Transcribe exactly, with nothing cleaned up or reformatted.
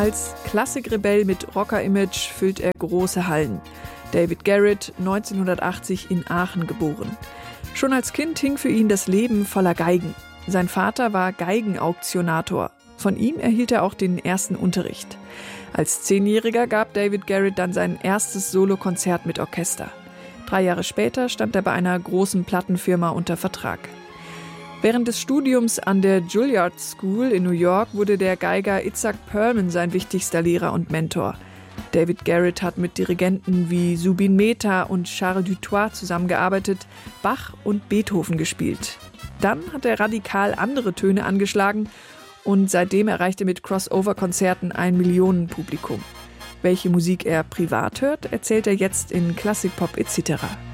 Als Klassikrebell mit Rocker-Image füllt er große Hallen. David Garrett, neunzehnhundertachtzig in Aachen geboren. Schon als Kind hing für ihn das Leben voller Geigen. Sein Vater war Geigenauktionator. Von ihm erhielt er auch den ersten Unterricht. Als Zehnjähriger gab David Garrett dann sein erstes Solokonzert mit Orchester. Drei Jahre später stand er bei einer großen Plattenfirma unter Vertrag. Während des Studiums an der Juilliard School in New York wurde der Geiger Itzhak Perlman sein wichtigster Lehrer und Mentor. David Garrett hat mit Dirigenten wie Zubin Mehta und Charles Dutoit zusammengearbeitet, Bach und Beethoven gespielt. Dann hat er radikal andere Töne angeschlagen und seitdem erreicht er mit Crossover-Konzerten ein Millionenpublikum. Welche Musik er privat hört, erzählt er jetzt in Klassikpop et cetera.